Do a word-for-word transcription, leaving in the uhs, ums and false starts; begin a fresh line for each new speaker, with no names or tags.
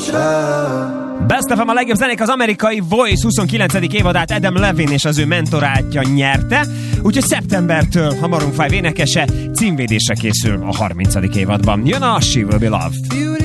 Best of a legjobb zenék, az amerikai Voice huszonkilencedik évadát Adam Levine és az ő mentorátja nyerte, úgyhogy szeptembertől a Maroon öt énekese címvédésre készül a harmincadik évadban. Jön a She Will Be Loved.